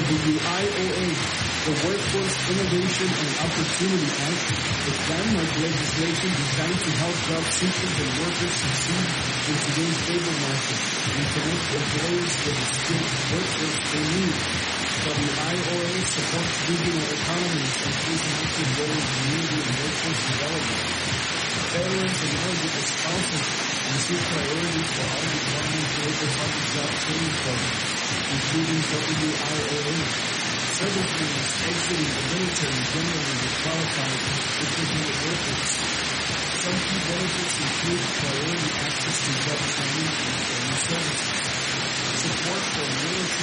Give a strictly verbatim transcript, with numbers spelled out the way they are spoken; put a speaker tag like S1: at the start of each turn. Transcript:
S1: W I O A, the Workforce Innovation and Opportunity Act, is landmark legislation designed to help job seekers and workers succeed in today's labor market and connect employees with the skilled workforce they need. W I O A supports regional economies and plays an active role in community and workforce development. Veterans and eligible spouses receive priority for all Department of Labor-funded job training programs, including W I O A. Servicemen exiting the military generally will qualify as intermediate workers. Some key benefits include priority access to job training and training services, support for military